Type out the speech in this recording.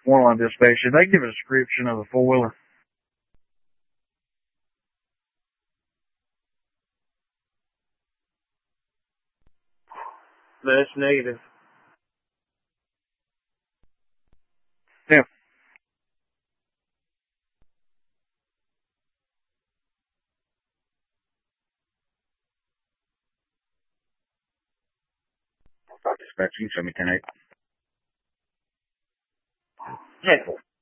Waterline Dispatch, did they give a description of the four-wheeler? That's negative. Yeah. Dispatch, you can show me 10-8. Heckle.